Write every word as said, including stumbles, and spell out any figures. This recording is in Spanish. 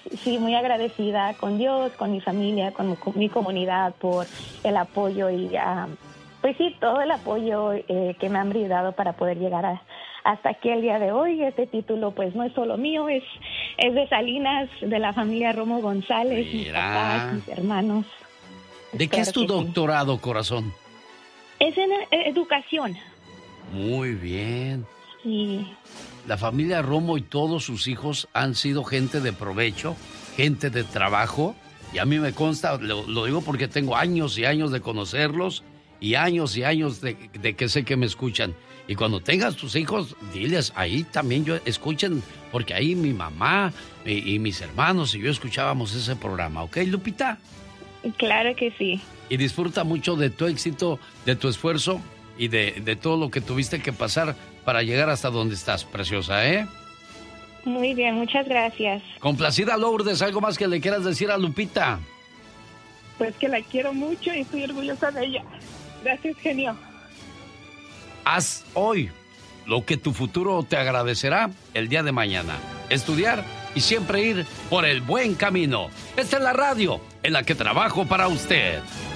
sí, muy agradecida con Dios, con mi familia, con, con mi comunidad por el apoyo y, uh, pues sí, todo el apoyo eh, que me han brindado para poder llegar a, hasta aquí el día de hoy. Este título, pues, no es solo mío, es, es de Salinas, de la familia Romo González, Mira. mis papás, mis hermanos. ¿De Espero qué es tu que doctorado, sí. corazón? Es en eh, educación. Muy bien. Sí. La familia Romo y todos sus hijos han sido gente de provecho, gente de trabajo, y a mí me consta, lo, lo digo porque tengo años y años de conocerlos y años y años de, de que sé que me escuchan. Y cuando tengas tus hijos, diles, ahí también yo escuchen, porque ahí mi mamá y, y mis hermanos y yo escuchábamos ese programa, ¿ok, Lupita? Claro que sí. Y disfruta mucho de tu éxito, de tu esfuerzo y de, de todo lo que tuviste que pasar para llegar hasta donde estás, preciosa, ¿eh? Muy bien, muchas gracias. Complacida, Lourdes, ¿algo más que le quieras decir a Lupita? Pues que la quiero mucho y estoy orgullosa de ella. Gracias, genio. Haz hoy lo que tu futuro te agradecerá el día de mañana. Estudiar y siempre ir por el buen camino. Esta es la radio en la que trabajo para usted.